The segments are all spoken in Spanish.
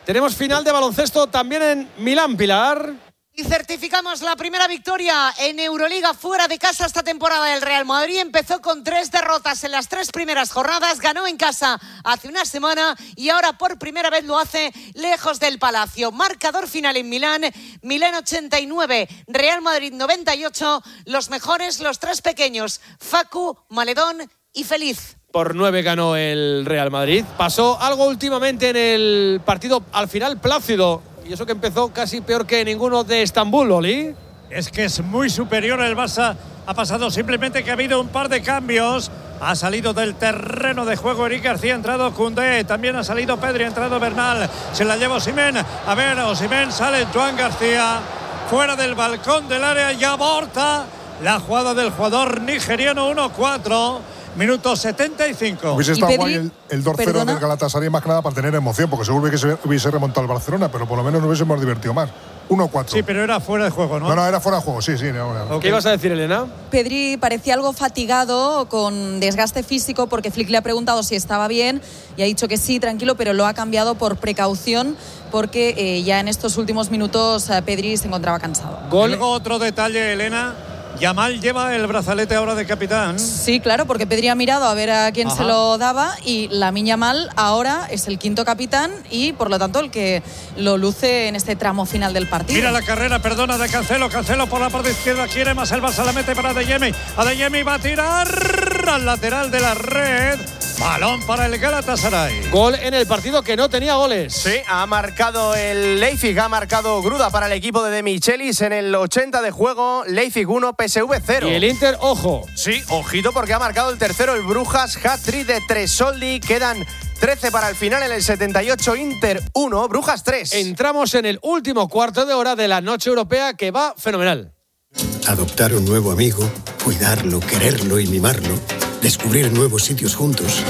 Tenemos final de baloncesto también en Milán, Pilar. Y certificamos la primera victoria en Euroliga fuera de casa esta temporada del Real Madrid. Empezó con 3 derrotas en las 3 primeras jornadas, ganó en casa hace una semana y ahora por primera vez lo hace lejos del Palacio. Marcador final en Milán, Milán 89, Real Madrid 98, los mejores, los 3 pequeños, Facu, Maledón y Feliz. Por 9 ganó el Real Madrid. Pasó algo últimamente en el partido, al final plácido. Y eso que empezó casi peor que ninguno de Estambul, Oli. Es que es muy superior el Barça. Ha pasado simplemente que ha habido un par de cambios. Ha salido del terreno de juego Eric García, ha entrado Koundé. También ha salido Pedri, ha entrado Bernal. Se la lleva Osimhen. A ver, Osimhen sale Joan García. Fuera del balcón del área y aborta la jugada del jugador nigeriano. 1-4. Minuto 75. Hubiese estado guay el 2-0 del Galatasaray más que nada para tener emoción, porque seguro que se hubiese remontado al Barcelona, pero por lo menos nos hubiésemos divertido más. 1-4. Sí, pero era fuera de juego, ¿no? No, era fuera de juego, sí. No. ¿Qué ibas a decir, Elena? Pedri parecía algo fatigado, con desgaste físico, porque Flick le ha preguntado si estaba bien y ha dicho que sí, tranquilo, pero lo ha cambiado por precaución, porque ya en estos últimos minutos Pedri se encontraba cansado. Luego otro detalle, Elena. Yamal lleva el brazalete ahora de capitán. Sí, claro, porque Pedri ha mirado a ver a quién se lo daba y Lamine Yamal ahora es el 5º capitán y por lo tanto el que lo luce en este tramo final del partido. Mira la carrera, perdona, de Cancelo por la parte izquierda, quiere más el Barça, la mete para Adeyemi. Adeyemi va a tirar al lateral de la red. Balón para el Galatasaray. Gol en el partido que no tenía goles. Sí, ha marcado el Leipzig, ha marcado Gruda para el equipo de De Michelis en el 80 de juego. Leipzig 1, PSV 0. Y el Inter, ojo. Sí, ojito porque ha marcado el tercero el Brujas, hat-trick de Tresoldi. Quedan 13 para el final en el 78, Inter 1, Brujas 3. Entramos en el último cuarto de hora de la noche europea que va fenomenal. Adoptar un nuevo amigo, cuidarlo, quererlo y mimarlo. Descubrir nuevos sitios juntos.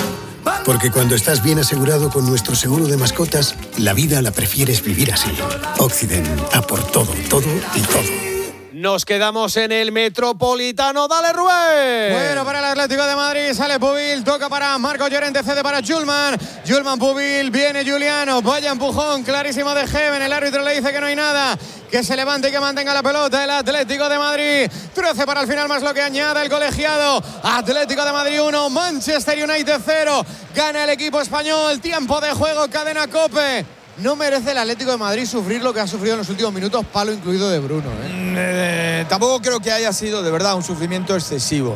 Porque cuando estás bien asegurado con nuestro seguro de mascotas, la vida la prefieres vivir así. Occident, a por todo, todo y todo. Nos quedamos en el Metropolitano. ¡Dale, Rubén! Bueno, para el Atlético de Madrid sale Pubil, toca para Marco Llorente, cede para Julman. Julman, Pubil, viene Juliano, vaya empujón, clarísimo de Heaven. El árbitro le dice que no hay nada, que se levante y que mantenga la pelota el Atlético de Madrid. 13 para el final, más lo que añada el colegiado. Atlético de Madrid 1, Manchester United 0. Gana el equipo español, tiempo de juego, cadena COPE. No merece el Atlético de Madrid sufrir lo que ha sufrido en los últimos minutos, palo incluido de Bruno. Tampoco creo que haya sido de verdad un sufrimiento excesivo.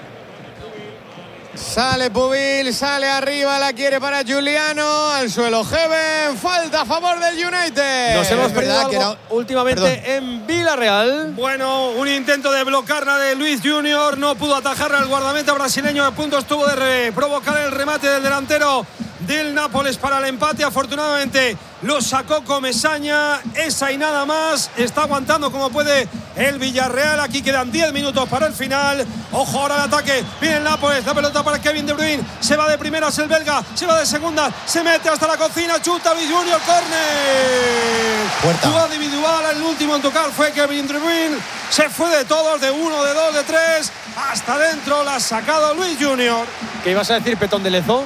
Sale Pubil, sale arriba, la quiere para Juliano, al suelo Heaven, falta a favor del United. Nos hemos perdido algo últimamente en Villarreal. Bueno, un intento de blocarla de Luis Junior, no pudo atajarla el guardameta brasileño, a punto estuvo de provocar el remate del delantero del Nápoles para el empate. Afortunadamente lo sacó Comesaña, esa y nada más. Está aguantando como puede el Villarreal. Aquí quedan 10 minutos para el final. Ojo ahora el ataque, viene el Nápoles, la pelota para Kevin De Bruyne, se va de primeras el belga, se va de segunda, se mete hasta la cocina, chuta Luis Junior, córner. Jugada individual, el último en tocar fue Kevin De Bruyne. Se fue de todos, de 1, de 2, de 3, hasta dentro la ha sacado Luis Junior. ¿Qué ibas a decir, Petón de Lezo?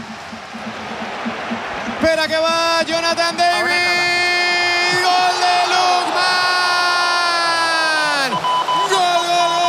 Espera que va Jonathan David. Gol de Lookman. Gol.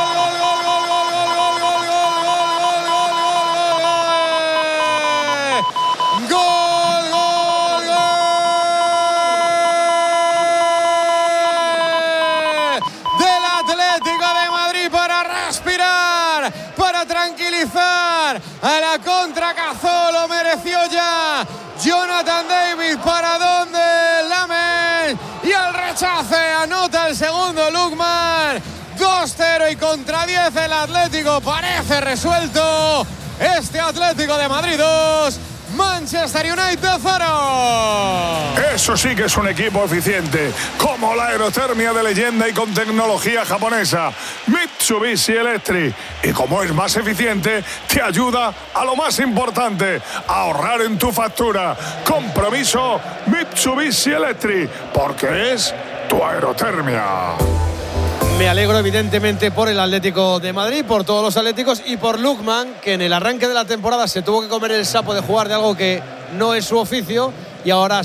Del Atlético de Madrid para respirar, para tranquilizar. A la contra Cazó, lo mereció ya. Jonathan David, ¿para dónde? Lamen y al rechace anota el segundo Lookman. 2-0 y contra 10 el Atlético parece resuelto. Este Atlético de Madrid 2, Manchester United 0. Eso sí que es un equipo eficiente, como la aerotermia de leyenda y con tecnología japonesa, Mitsubishi Electric. Y como es más eficiente, te ayuda a lo más importante, a ahorrar en tu factura. Compromiso Mitsubishi Electric, porque es tu aerotermia. Me alegro evidentemente por el Atlético de Madrid, por todos los atléticos y por Lookman, que en el arranque de la temporada se tuvo que comer el sapo de jugar de algo que no es su oficio y ahora